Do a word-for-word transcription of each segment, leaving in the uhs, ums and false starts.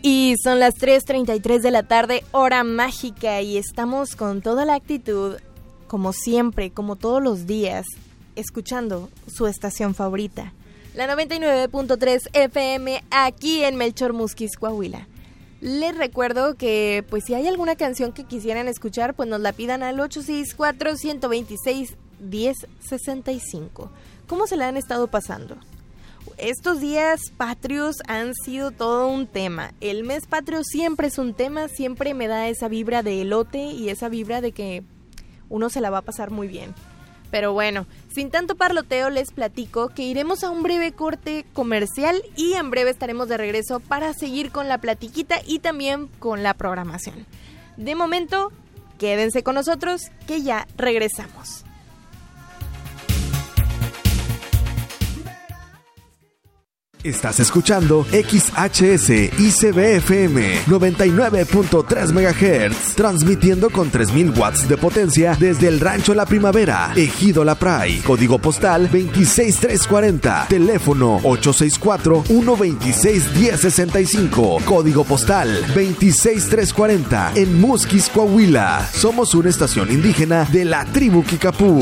Y son las tres treinta y tres de la tarde, hora mágica, y estamos con toda la actitud, como siempre, como todos los días, escuchando su estación favorita, la noventa y nueve punto tres F M, aquí en Melchor Musquis, Coahuila. Les recuerdo que, pues, si hay alguna canción que quisieran escuchar, pues nos la pidan al ocho seis cuatro, uno dos seis, uno cero seis cinco. ¿Cómo se la han estado pasando? Estos días patrios han sido todo un tema. El mes patrio siempre es un tema, siempre me da esa vibra de elote y esa vibra de que uno se la va a pasar muy bien. Pero bueno, sin tanto parloteo les platico que iremos a un breve corte comercial y en breve estaremos de regreso para seguir con la platiquita y también con la programación. De momento, quédense con nosotros que ya regresamos. Estás escuchando X H S I C B F M noventa y nueve punto tres megahertz, transmitiendo con tres mil watts de potencia desde el Rancho La Primavera, Ejido La Pray, código postal veintiséis mil trescientos cuarenta, teléfono ocho seis cuatro, uno dos seis, uno cero seis cinco, código postal veintiséis mil trescientos cuarenta, en Musquis, Coahuila. Somos una estación indígena de la tribu Kicapú.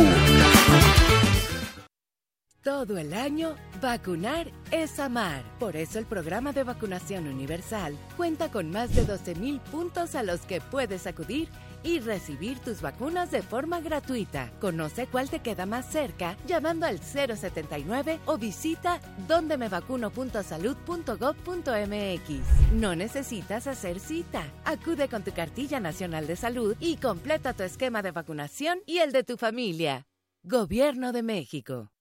Todo el año, vacunar es amar. Por eso el programa de vacunación universal cuenta con más de doce mil puntos a los que puedes acudir y recibir tus vacunas de forma gratuita. Conoce cuál te queda más cerca llamando al cero setenta y nueve o visita donde me vacuno punto salud punto gob punto m x. No necesitas hacer cita. Acude con tu cartilla nacional de salud y completa tu esquema de vacunación y el de tu familia. Gobierno de México.